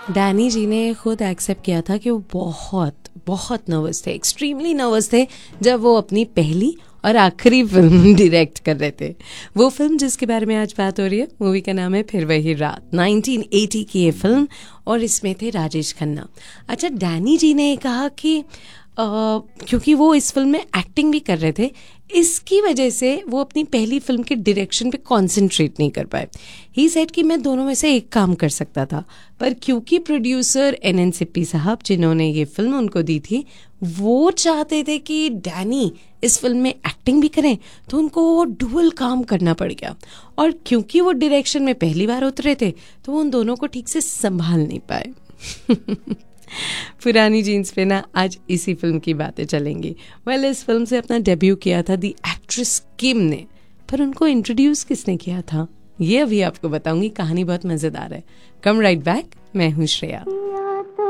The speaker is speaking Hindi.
डैनी जी ने खुद एक्सेप्ट किया था कि वो बहुत बहुत नर्वस थे, एक्सट्रीमली नर्वस थे जब वो अपनी पहली और आखिरी फिल्म डायरेक्ट कर रहे थे। वो फिल्म जिसके बारे में आज बात हो रही है, मूवी का नाम है फिर वही रात। 1980 की ये फिल्म और इसमें थे राजेश खन्ना। अच्छा, डैनी जी ने कहा कि क्योंकि वो इस फिल्म में एक्टिंग भी कर रहे थे, इसकी वजह से वो अपनी पहली फिल्म के डायरेक्शन पे कंसंट्रेट नहीं कर पाए। ही सेड कि मैं दोनों में से एक काम कर सकता था, पर क्योंकि प्रोड्यूसर एनएन सिप्पी साहब जिन्होंने ये फिल्म उनको दी थी, वो चाहते थे कि डैनी इस फिल्म में एक्टिंग भी करें, तो उनको डुअल काम करना पड़ गया। और क्योंकि वो डायरेक्शन में पहली बार उतरे थे, तो वो उन दोनों को ठीक से संभाल नहीं पाए। पुरानी जीन्स पे ना आज इसी फिल्म की बातें चलेंगी। इस फिल्म से अपना डेब्यू किया था दी एक्ट्रेस किम ने, पर उनको इंट्रोड्यूस किसने किया था ये अभी आपको बताऊंगी। कहानी बहुत मजेदार है। कम राइट बैक, मैं हूँ श्रेया।